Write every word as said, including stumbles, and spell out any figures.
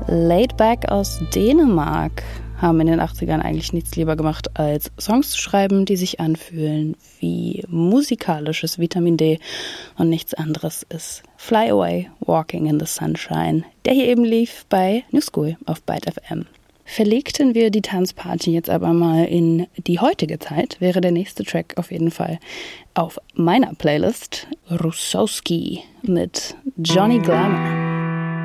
Laidback aus Dänemark haben in den achtzigern eigentlich nichts lieber gemacht, als Songs zu schreiben, die sich anfühlen wie musikalisches Vitamin D. Und nichts anderes ist Fly Away, Walking in the Sunshine, der hier eben lief bei New School auf Byte F M. Verlegten wir die Tanzparty jetzt aber mal in die heutige Zeit, wäre der nächste Track auf jeden Fall auf meiner Playlist Russowski mit Johnny Glamour.